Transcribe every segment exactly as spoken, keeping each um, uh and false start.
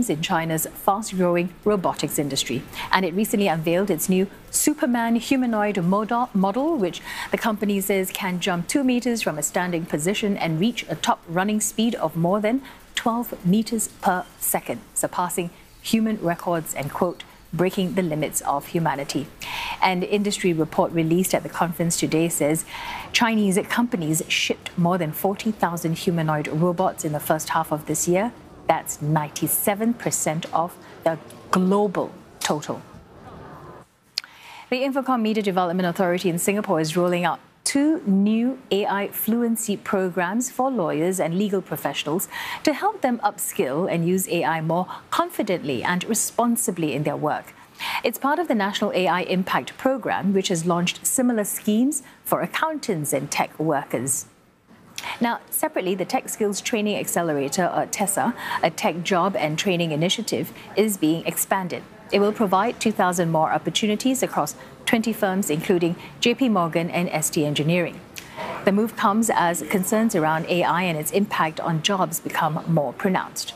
trends in China's fast-growing robotics industry. And it recently unveiled its new Superman humanoid model, model, which the company says can jump two meters from a standing position and reach a top running speed of more than twelve meters per second, surpassing human records and, quote, breaking the limits of humanity. An industry report released at the conference today says Chinese companies shipped more than forty thousand humanoid robots in the first half of this year. That's ninety-seven percent of the global total. The Infocomm Media Development Authority in Singapore is rolling out two new A I fluency programs for lawyers and legal professionals to help them upskill and use A I more confidently and responsibly in their work. It's part of the National A I Impact Program, which has launched similar schemes for accountants and tech workers. Now, separately, the Tech Skills Training Accelerator, or TESA, a tech job and training initiative, is being expanded. It will provide two thousand more opportunities across twenty firms, including J P Morgan and S T Engineering. The move comes as concerns around A I and its impact on jobs become more pronounced.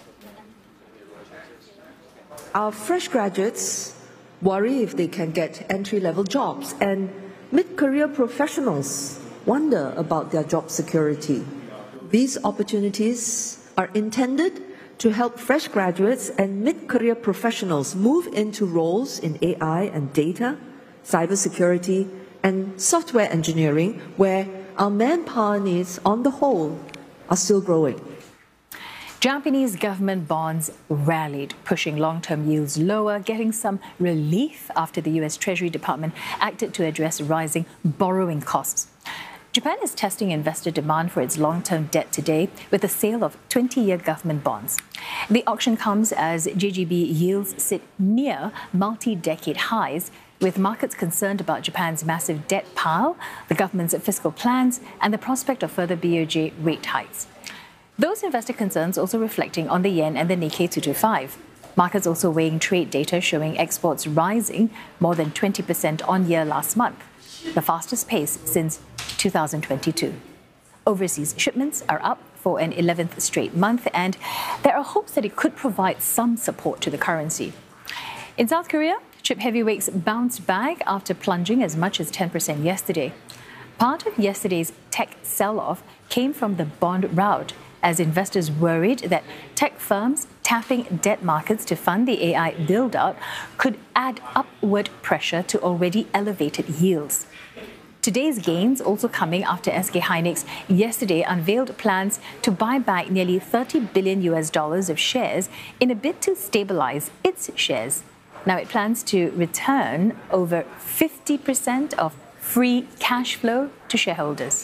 Our fresh graduates worry if they can get entry-level jobs, and mid-career professionals wonder about their job security. These opportunities are intended to help fresh graduates and mid-career professionals move into roles in A I and data, cybersecurity, and software engineering, where our manpower needs on the whole are still growing. Japanese government bonds rallied, pushing long-term yields lower, getting some relief after the U S Treasury Department acted to address rising borrowing costs. Japan is testing investor demand for its long-term debt today with the sale of twenty-year government bonds. The auction comes as J G B yields sit near multi-decade highs, with markets concerned about Japan's massive debt pile, the government's fiscal plans, and the prospect of further B O J rate hikes. Those investor concerns also reflecting on the yen and the Nikkei two twenty-five. Markets also weighing trade data showing exports rising more than twenty percent on year last month, the fastest pace since two thousand twenty-two. Overseas shipments are up for an eleventh straight month, and there are hopes that it could provide some support to the currency. In South Korea, chip heavyweights bounced back after plunging as much as ten percent yesterday. Part of yesterday's tech sell-off came from the bond rout, as investors worried that tech firms tapping debt markets to fund the A I build-out could add upward pressure to already elevated yields. Today's gains also coming after S K Hynix yesterday unveiled plans to buy back nearly thirty billion U S dollars of shares in a bid to stabilize its shares. Now it plans to return over fifty percent of free cash flow to shareholders.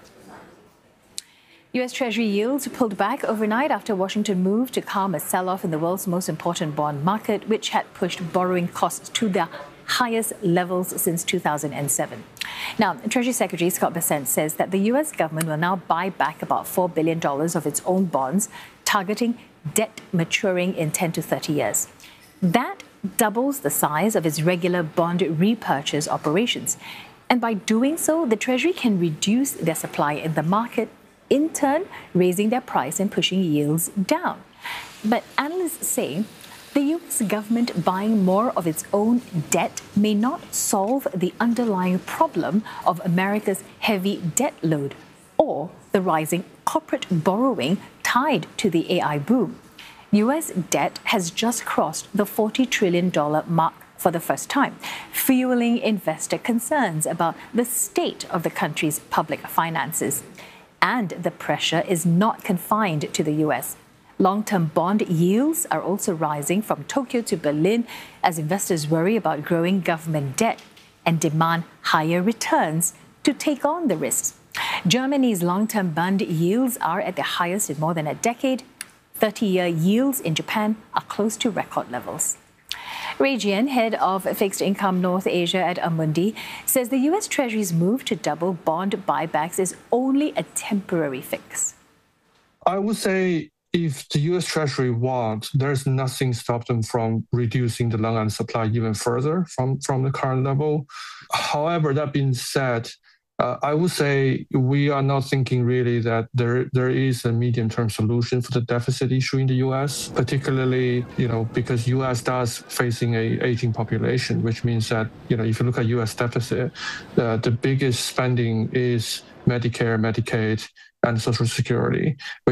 U S Treasury yields pulled back overnight after Washington moved to calm a sell-off in the world's most important bond market, which had pushed borrowing costs to their highest levels since two thousand seven. Now, Treasury Secretary Scott Bessent says that the U S government will now buy back about four billion dollars of its own bonds, targeting debt maturing in ten to thirty years. That doubles the size of its regular bond repurchase operations. And by doing so, the Treasury can reduce their supply in the market, in turn raising their price and pushing yields down. But analysts say the U S government buying more of its own debt may not solve the underlying problem of America's heavy debt load or the rising corporate borrowing tied to the A I boom. U S debt has just crossed the forty trillion dollars mark for the first time, fueling investor concerns about the state of the country's public finances. And the pressure is not confined to the U S. Long-term bond yields are also rising from Tokyo to Berlin as investors worry about growing government debt and demand higher returns to take on the risks. Germany's long-term bond yields are at the highest in more than a decade. thirty-year yields in Japan are close to record levels. Ray Jian, head of Fixed Income North Asia at Amundi, says the U S Treasury's move to double bond buybacks is only a temporary fix. I would say if the U S Treasury wants, there's nothing stop them from reducing the long end supply even further from, from the current level. However, that being said, Uh, I would say we are not thinking really that there there is a medium-term solution for the deficit issue in the U S, particularly, you know, because U S does facing a aging population, which means that, you know, if you look at U S deficit, uh, the biggest spending is Medicare, Medicaid, and Social Security.